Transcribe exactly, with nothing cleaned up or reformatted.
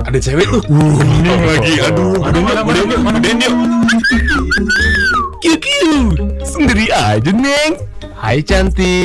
ada cewek tuh. Uh, Neng lagi. Aduh, udah udah udah udah yuk. Kiu kiu. Sendiri aja, Neng. Hai cantik.